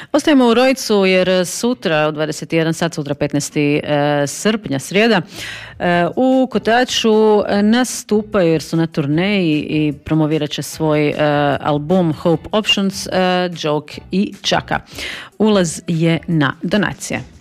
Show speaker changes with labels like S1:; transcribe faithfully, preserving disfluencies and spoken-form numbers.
S1: Ostajemo u Rojcu jer sutra u dvadeset jedan sat, sutra petnaesti srpnja, srijeda, u Kotaču nastupaju jer su na turneji i promovirat će svoj album Hope Options, Joke i Čaka. Ulaz je na donacije.